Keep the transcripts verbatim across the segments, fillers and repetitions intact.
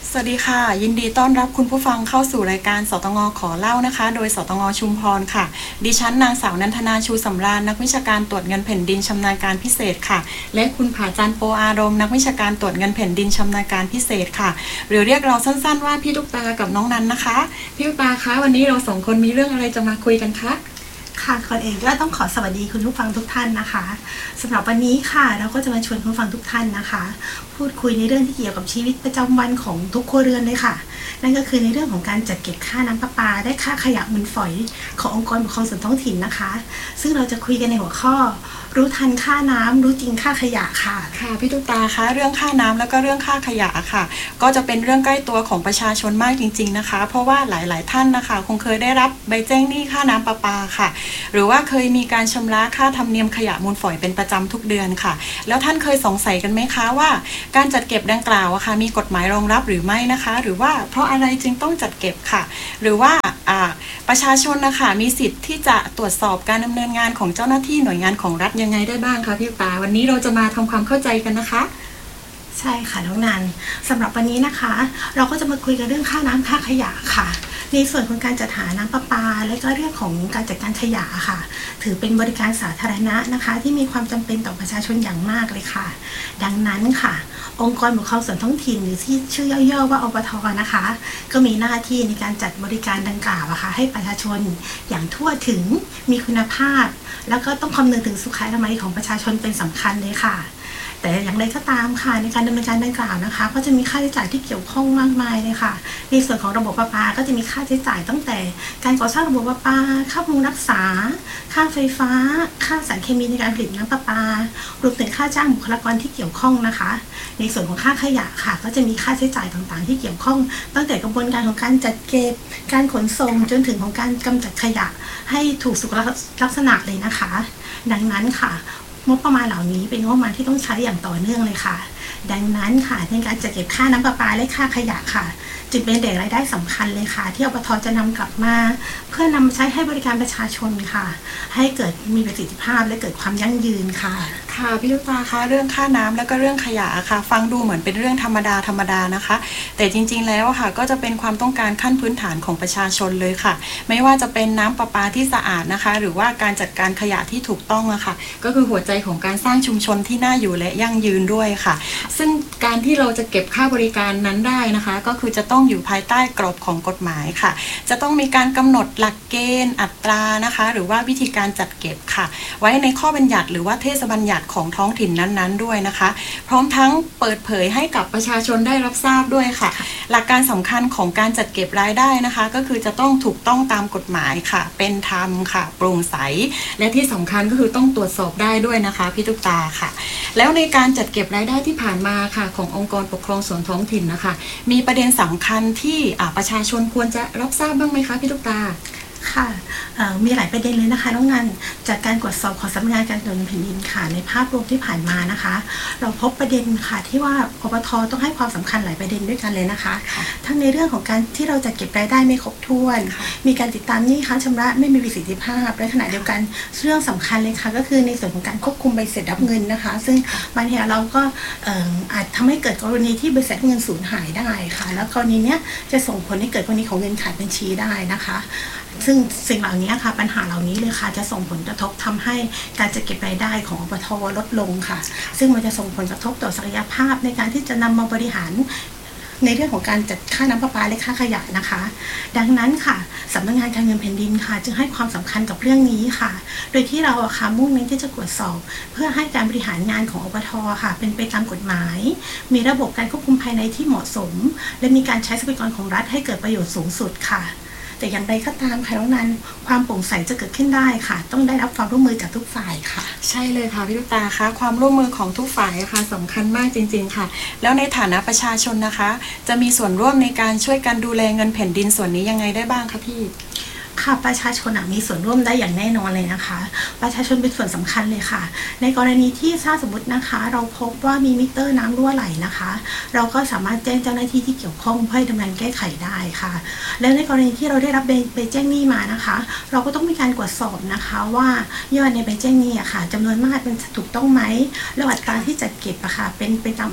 สวัสดีค่ะยินดีต้อนรับคุณผู้ฟังเข้าสู่รายการสตงขอเล่านะคะโดยสตงชุมพรค่ะดิฉันนางสาวนันทนาชูสำราญนักวิชาการตรวจเงินแผ่นดินชำนาญการพิเศษค่ะและคุณผาจันโปอารมณ์นักวิชาการตรวจเงินแผ่นดินชำนาญการพิเศษค่ะหรือเรียกเราสั้นๆว่าพี่ตุ๊กตากับน้องนันนะคะพี่ตุ๊กตาคะวันนี้เราสองคนมีเรื่องอะไรจะมาคุยกันคะค่ะก่อนอื่นก็ต้องขอสวัสดีคุณผู้ฟังทุกท่านนะคะสำหรับวันนี้ค่ะเราก็จะมาชวนคุณผู้ฟังทุกท่านนะคะพูดคุยในเรื่องที่เกี่ยวกับชีวิตประจำวันของทุกครัวเรือนเลยค่ะนั่นก็คือในเรื่องของการจัดเก็บค่าน้ำประปาและค่าขยะมูลฝอยขององค์กรปกครองส่วนท้องถิ่นนะคะซึ่งเราจะคุยกันในหัวข้อรู้ทันค่าน้ำรู้จริงค่าขยะค่ะค่ะพี่ตุ๊กตาคะเรื่องค่าน้ำแล้วก็เรื่องค่าขยะค่ะก็จะเป็นเรื่องใกล้ตัวของประชาชนมากจริงๆนะคะเพราะว่าหลายๆท่านนะคะคงเคยได้รับใบแจ้งหนี้ค่าน้ำประปาค่ะหรือว่าเคยมีการชำระค่าธรรมเนียมขยะมูลฝอยเป็นประจำทุกเดือนค่ะแล้วท่านเคยสงสัยกันไหมคะว่าการจัดเก็บดังกล่าวอะค่ะมีกฎหมายรองรับหรือไม่นะคะหรือว่าเพราะอะไรจึงต้องจัดเก็บค่ะหรือว่าประชาชนนะคะมีสิทธิ์ที่จะตรวจสอบการดำเนินงานของเจ้าหน้าที่หน่วยงานของรัฐยังไงได้บ้างคะพี่ตาวันนี้เราจะมาทำความเข้าใจกันนะคะใช่ค่ะน้องนันสำหรับวันนี้นะคะเราก็จะมาคุยกันเรื่องค่าน้ำค่าขยะค่ะในส่วนของการจัดหาน้ำประปาและก็เรื่องของการจัดการขยะค่ะถือเป็นบริการสาธารณะนะคะที่มีความจำเป็นต่อประชาชนอย่างมากเลยค่ะดังนั้นค่ะองค์กรปกครองส่วนท้องถิ่นหรือที่ชื่อย่อๆว่าอปท.นะคะก็มีหน้าที่ในการจัดบริการดังกล่าวค่ะให้ประชาชนอย่างทั่วถึงมีคุณภาพแล้วก็ต้องคำนึงถึงสุขอนามัยของประชาชนเป็นสำคัญเลยค่ะแต่อย่างไรก็ตามค่ะในการดำเนินการดังกล่าวนะคะก็จะมีค่าใช้จ่ายที่เกี่ยวข้องมากมายเลยค่ะในส่วนของระบบประปาก็จะมีค่าใช้จ่ายตั้งแต่การก่อสร้างระบบประปาค่าบำรุงรักษาค่าไฟฟ้าค่าสารเคมีในการผลิตน้ำประปารวมถึงค่าจ้างบุคลากรที่เกี่ยวข้องนะคะในส่วนของค่าขยะค่ะก็จะมีค่าใช้จ่ายต่างๆที่เกี่ยวข้องตั้งแต่กระบวนการของการจัดเก็บการขนส่งจนถึงของการกำจัดขยะให้ถูกสุขลักษณะเลยนะคะดังนั้นค่ะงบประมาณเหล่านี้เป็นงบประมาณที่ต้องใช้อย่างต่อเนื่องเลยค่ะดังนั้นค่ะในการจัดเก็บค่าน้ำประปาและค่าขยะค่ะจึงเป็นแหล่งรายได้สำคัญเลยค่ะที่อปท.จะนำกลับมาเพื่อนำใช้ให้บริการประชาชนค่ะให้เกิดมีประสิทธิภาพและเกิดความยั่งยืนค่ะค่ะพี่ลูกตาคะเรื่องค่าน้ำแล้วก็เรื่องขยะค่ะฟังดูเหมือนเป็นเรื่องธรรมดาธรรมดานะคะแต่จริงๆแล้วค่ะก็จะเป็นความต้องการขั้นพื้นฐานของประชาชนเลยค่ะไม่ว่าจะเป็นน้ำประปาที่สะอาดนะคะหรือว่าการจัดการขยะที่ถูกต้องอะค่ะก็คือหัวใจของการสร้างชุมชนที่น่าอยู่และยั่งยืนด้วยค่ะซึ่งการที่เราจะเก็บค่าบริการนั้นได้นะคะก็คือจะต้องอยู่ภายใต้กรอบของกฎหมายค่ะจะต้องมีการกำหนดหลักเกณฑ์อัตรานะคะหรือว่าวิธีการจัดเก็บค่ะไว้ในข้อบัญญัติหรือว่าเทศบัญญัติของท้องถิ่นนั้นๆด้วยนะคะพร้อมทั้งเปิดเผยให้กับประชาชนได้รับทราบด้วยค่ะหลักการสำคัญของการจัดเก็บรายได้นะคะก็คือจะต้องถูกต้องตามกฎหมายค่ะเป็นธรรมค่ะโปร่งใสและที่สำคัญก็คือต้องตรวจสอบได้ด้วยนะคะพี่ตุ๊กตาค่ะแล้วในการจัดเก็บรายได้ที่ผ่านมาค่ะขององค์กรปกครองส่วนท้องถิ่นนะคะมีประเด็นสำคัญที่ประชาชนควรจะรับทราบบ้างไหมคะพี่ตุ๊กตาค่ะมีหลายประเด็นเลยนะคะน้องนันจากการตรวจสอบของสำนักงานการตรวจเงินแผ่นดินค่ะในภาพรวมที่ผ่านมานะคะเราพบประเด็นค่ะที่ว่าอปท.ต้องให้ความสำคัญหลายประเด็นด้วยกันเลยนะคะทั้งในเรื่องของการที่เราจะเก็บรายได้ไม่ครบถ้วนมีการติดตามหนี้ค้างชำระไม่มีประสิทธิภาพและขณะเดียวกันเรื่องสำคัญเลยค่ะก็คือในส่วนของการควบคุมใบเสร็จรับเงินนะคะซึ่งบางทีเราก็อาจทำให้เกิดกรณีที่บริษัทเงินสูญหายได้ค่ะแล้วกรณีนี้จะส่งผลให้เกิดกรณีของเงินขาดบัญชีได้นะคะซึ่งสิ่งเหล่านี้ค่ะปัญหาเหล่านี้เลยค่ะจะส่งผลกระทบทำให้การจัดเก็บรายได้ของอปท.ลดลงค่ะซึ่งมันจะส่งผลกระทบต่อศักยภาพในการที่จะนำมาบริหารในเรื่องของการจัดค่าน้ำประปาและค่าขยะนะคะดังนั้นค่ะสำนักงานการเงินแผ่นดินค่ะจึงให้ความสำคัญกับเรื่องนี้ค่ะโดยที่เราค่ะมุ่งเน้นที่จะตรวจสอบเพื่อให้การบริหารงานของอปท.ค่ะเป็นไปตามกฎหมายมีระบบการควบคุมภายในที่เหมาะสมและมีการใช้ทรัพยากรของรัฐให้เกิดประโยชน์สูงสุดค่ะแต่อย่างไรก็ตามค่ะน้องนันความโปร่งใสจะเกิดขึ้นได้ค่ะต้องได้รับความร่วมมือจากทุกฝ่ายค่ะใช่เลยค่ะพี่ลูกตาคะความร่วมมือของทุกฝ่ายค่ะสำคัญมากจริงๆค่ะแล้วในฐานะประชาชนนะคะจะมีส่วนร่วมในการช่วยกันดูแลเงินแผ่นดินส่วนนี้ยังไงได้บ้างคะพี่ค่ะประชาชนมีส่วนร่วมได้อย่างแน่นอนเลยนะคะประชาชนเป็นส่วนสำคัญเลยค่ะในกรณีที่ถ้าสมมตินะคะเราพบว่ามีมิเตอร์น้ำรั่วไหลนะคะเราก็สามารถแจ้งเจ้าหน้าที่ที่เกี่ยวข้องเพื่อดำเนินแก้ไขได้ค่ะแล้วในกรณีที่เราได้รับใบแจ้งหนี้มานะคะเราก็ต้องมีการตรวจสอบนะคะว่ายอดในใบแจ้งหนี้อะค่ะจำนวนมากเป็นถูกต้องไหมแล้วอัตราที่จัดเก็บอะค่ะเป็นไปตาม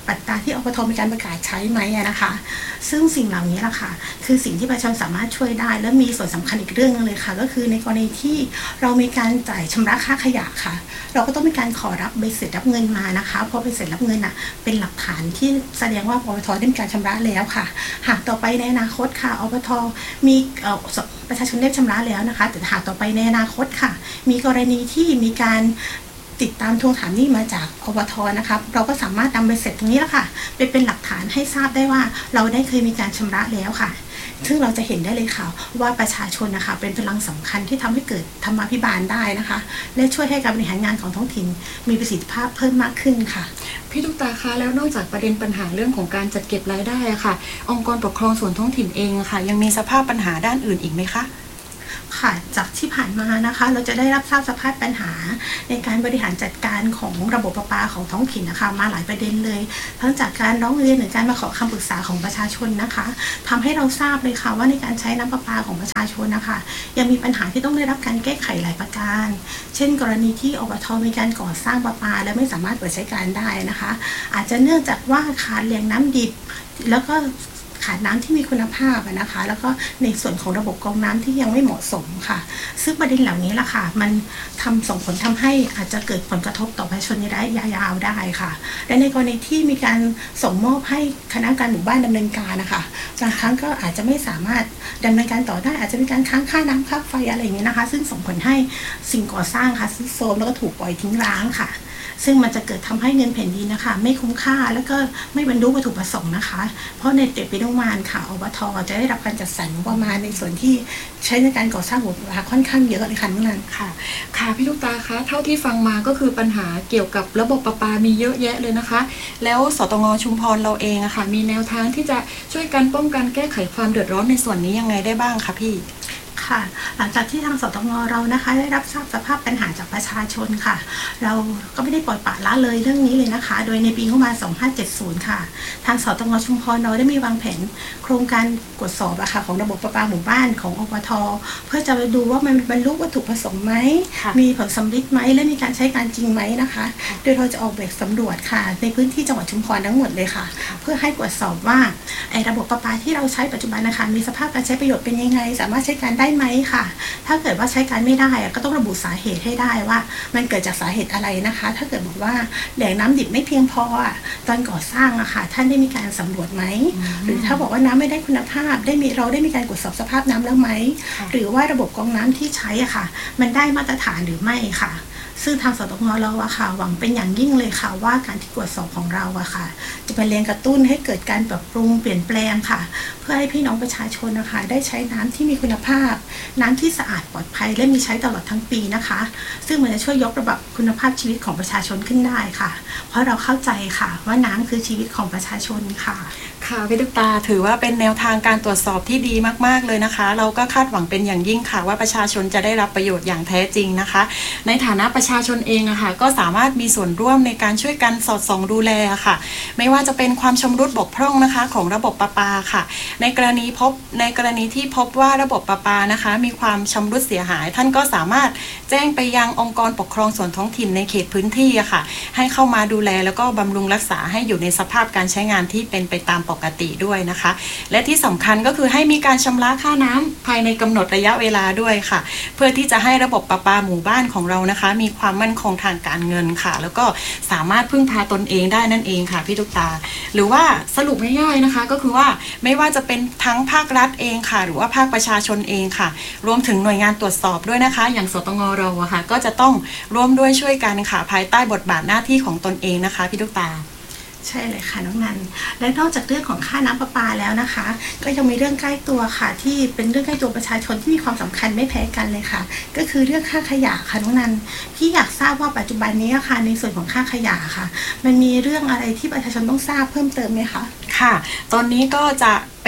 อัตราที่อปทมีการประกาศใช้ไหมนะคะ ซึ่งสิ่งเหล่านี้ล่ะค่ะคือสิ่งที่ประชาชนสามารถช่วยได้และมีส่วนสำคัญอีกเรื่องนึงเลยค่ะก็คือในกรณีที่เรามีการจ่ายชำระค่าขยะค่ะเราก็ต้องมีการขอรับใบเสร็จรับเงินมานะคะเพราะใบเสร็จรับเงินอ่ะเป็นหลักฐานที่แสดงว่าอปทได้มีการชำระแล้วค่ะหากต่อไปในอนาคตค่ะอปทมีประชาชนได้ชำระแล้วนะคะแต่หากต่อไปในอนาคตค่ะมีกรณีที่มีการติดตามทวงถามหนี้มาจากอปทนะคะเราก็สามารถนำใบเสร็จตรงนี้ละค่ะไปเป็นหลักฐานให้ทราบได้ว่าเราได้เคยมีการชำระแล้วค่ะซึ่งเราจะเห็นได้เลยค่ะว่าประชาชนนะคะเป็นพลังสำคัญที่ทำให้เกิดธรรมาภิบาลได้นะคะและช่วยให้การบริหารงานของท้องถิ่นมีประสิทธิภาพเพิ่มมากขึ้นค่ะพี่ตุ๊กตาคะแล้วนอกจากประเด็นปัญหาเรื่องของการจัดเก็บรายได้ค่ะองค์กรปกครองส่วนท้องถิ่นเองค่ะยังมีสภาพปัญหาด้านอื่นอีกไหมคะค่ะจากที่ผ่านมานะคะเราจะได้รับทราบสภาพปัญหาในการบริหารจัดการของระบบประปาของท้องถิ่นนะคะมาหลายประเด็นเลยทั้งจากการร้องเรียนหรือการมาขอคำปรึกษาของประชาชนนะคะทำให้เราทราบเลยค่ะว่าในการใช้น้ำประปาของประชาชนนะคะยังมีปัญหาที่ต้องได้รับการแก้ไขหลายประการเช่นกรณีที่อบท.มีการก่อสร้างประปาและไม่สามารถเปิดใช้การได้นะคะอาจจะเนื่องจากว่าขาดแหล่งน้ำดิบแล้วก็ขาดน้ำที่มีคุณภาพนะคะแล้วก็ในส่วนของระบบกรองน้ำที่ยังไม่เหมาะสมค่ะซึ่งประเด็นเหล่านี้ล่ะค่ะมันทำส่งผลทำให้อาจจะเกิดผลกระทบต่อประชาชนในระยะยาวได้ค่ะและในกรณีที่มีการส่งมอบให้คณะกรรมการหมู่บ้านดำเนินการนะคะบางครั้งก็อาจจะไม่สามารถดำเนินการต่อได้อาจจะมีการค้างค่าน้ำค่าไฟอะไรอย่างนี้นะคะซึ่งส่งผลให้สิ่งก่อสร้างค่ะทรุดโทรมแล้วก็ถูกปล่อยทิ้งร้างค่ะซึ่งมันจะเกิดทำให้เงินแผ่นดินนะคะไม่คุ้มค่าแล้วก็ไม่บรรลุวัตถุประสงค์นะคะเพราะในเด็กปีงานค่ะอบท.จะได้รับการจัดสรรงบประมาณในส่วนที่ใช้ในการก่อสร้างบุรณะค่อนข้างเยอะเลยค่ะนั่นนั้นค่ะค่ะพี่ลูกตาคะเท่าที่ฟังมาก็คือปัญหาเกี่ยวกับระบบประปามีเยอะแยะเลยนะคะแล้วสตง.ชุมพรเราเองอะค่ะมีแนวทางที่จะช่วยกันป้องกันแก้ไขความเดือดร้อนในส่วนนี้ยังไงได้บ้างคะพี่ค่ะหลังจากที่ทางสตง.เรานะคะได้รับทราบสภาพปัญหาจากประชาชนค่ะเราก็ไม่ได้ปล่อยปละละเลยเรื่องนี้เลยนะคะโดยในปีงบประมาณสองพันห้าร้อยเจ็ดสิบค่ะทางสตง.ชุมพรเราได้มีวางแผนโครงการตรวจสอบอะค่ะของระบบประปาหมู่บ้านของอบท.เพื่อจะไปดูว่ามันบรรลุวัตถุประสงค์ไหมมีผลสำลิดไหมและมีการใช้การจริงไหมนะคะโดยเราจะออกแบบสำรวจค่ะในพื้นที่จังหวัดชุมพรทั้งหมดเลยค่ะเพื่อให้ตรวจสอบว่าไอ้ระบบประปาที่เราใช้ปัจจุบันนะคะมีสภาพการใช้ประโยชน์เป็นยังไงสามารถใช้การได้ไหมค่ะถ้าเกิดว่าใช้การไม่ได้ก็ต้องระบุสาเหตุให้ได้ว่ามันเกิดจากสาเหตุอะไรนะคะถ้าเกิดบอกว่าแหล่งน้ำดิบไม่เพียงพอตอนก่อสร้างอะค่ะท่านได้มีการสำรวจไหมหรือถ้าบอกว่าน้ำไม่ได้คุณภาพได้มีเราได้มีการตรวจสอบสภาพน้ำแล้วไหมหรือว่าระบบกรองน้ำที่ใช้อะค่ะมันได้มาตรฐานหรือไม่ค่ะซึ่งทางสตง.เราอะค่ะหวังเป็นอย่างยิ่งเลยค่ะว่าการที่ตรวจสอบของเราอะค่ะจะเป็นแรงกระตุ้นให้เกิดการปรับปรุงเปลี่ยนแปลงค่ะเพื่อให้พี่น้องประชาชนนะคะได้ใช้น้ำที่มีคุณภาพน้ำที่สะอาดปลอดภัยและมีใช้ตลอดทั้งปีนะคะซึ่งมันจะช่วยยกระดับคุณภาพชีวิตของประชาชนขึ้นได้ค่ะเพราะเราเข้าใจค่ะว่าน้ำคือชีวิตของประชาชนค่ะค่ะพี่ตุ๊กตาถือว่าเป็นแนวทางการตรวจสอบที่ดีมากๆเลยนะคะเราก็คาดหวังเป็นอย่างยิ่งค่ะว่าประชาชนจะได้รับประโยชน์อย่างแท้จริงนะคะในฐานะประชาชนเองอะค่ะก็สามารถมีส่วนร่วมในการช่วยกันสอดส่องดูแลค่ะไม่ว่าจะเป็นความชำรุดบกพร่องนะคะของระบบประปาค่ะในกรณีพบในกรณีที่พบว่าระบบประปานะคะมีความชำรุดเสียหายท่านก็สามารถแจ้งไปยังองค์กรปกครองส่วนท้องถิ่นในเขตพื้นที่อะค่ะให้เข้ามาดูแลแล้วก็บำรุงรักษาให้อยู่ในสภาพการใช้งานที่เป็นไปตามปกติด้วยนะคะและที่สำคัญก็คือให้มีการชำระค่าน้ำภายในกำหนดระยะเวลาด้วยค่ะเพื่อที่จะให้ระบบประปาหมู่บ้านของเรานะคะมีความมั่นคงทางการเงินค่ะแล้วก็สามารถพึ่งพาตนเองได้นั่นเองค่ะพี่ตุ๊กตาหรือว่าสรุปง่ายๆนะคะก็คือว่าไม่ว่าจะเป็นทั้งภาครัฐเองค่ะหรือว่าภาคประชาชนเองค่ะรวมถึงหน่วยงานตรวจสอบด้วยนะคะอย่างสตง.เราอะค่ะก็จะต้องร่วมด้วยช่วยกันค่ะภายใต้บทบาทหน้าที่ของตนเองนะคะพี่ตุ๊กตาใช่เลยค่ะน้องนันและนอกจากเรื่องของค่าน้ำประปาแล้วนะคะก็ยังมีเรื่องใกล้ตัวค่ะที่เป็นเรื่องใกล้ตัวประชาชนที่มีความสำคัญไม่แพ้กันเลยค่ะก็คือเรื่องค่าขยะค่ะน้องนันพี่อยากทราบว่าปัจจุบันนี้ค่ะในส่วนของค่าขยะค่ะมันมีเรื่องอะไรที่ประชาชนต้องทราบเพิ่มเติมไหมคะค่ะตอนนี้ก็จะเ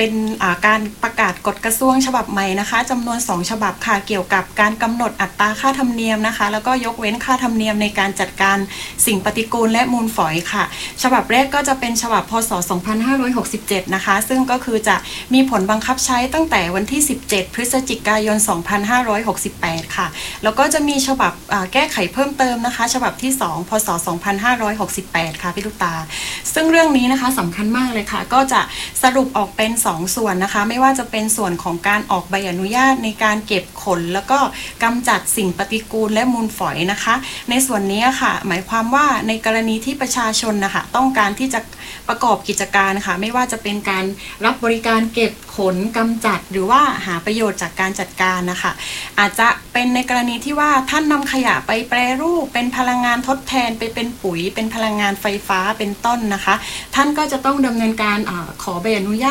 เป็นการประกาศกฎกระทรวงฉบับใหม่นะคะจำนวนสองฉบับค่ะเกี่ยวกับการกำหนดอัตราค่าธรรมเนียมนะคะแล้วก็ยกเว้นค่าธรรมเนียมในการจัดการสิ่งปฏิกูลและมูลฝอยค่ะฉบับแรกก็จะเป็นฉบับพ.ศ. สองพันห้าร้อยหกสิบเจ็ดนะคะซึ่งก็คือจะมีผลบังคับใช้ตั้งแต่วันที่สิบเจ็ดพฤศจิกายนสองพันห้าร้อยหกสิบแปดค่ะแล้วก็จะมีฉบับแก้ไขเพิ่มเติมนะคะฉบับที่สองพ.ศ. สองพันห้าร้อยหกสิบแปดค่ะพี่ลูกตาซึ่งเรื่องนี้นะคะสำคัญมากเลยค่ะก็จะสรุปออกเป็นสองส่วนนะคะไม่ว่าจะเป็นส่วนของการออกใบอนุญาตในการเก็บขนแล้วก็กำจัดสิ่งปฏิกูลและมูลฝอยนะคะในส่วนนี้ค่ะหมายความว่าในกรณีที่ประชาชนนะคะต้องการที่จะประกอบกิจการค่ะไม่ว่าจะเป็นการรับบริการเก็บขนกำจัดหรือว่าหาประโยชน์จากการจัดการนะคะอาจจะเป็นในกรณีที่ว่าท่านนำขยะไปแปรรูปเป็นพลังงานทดแทนไปเป็นปุ๋ยเป็นพลังงานไฟฟ้าเป็นต้นนะคะท่านก็จะต้องดำเนินการอขอใบอนุญาต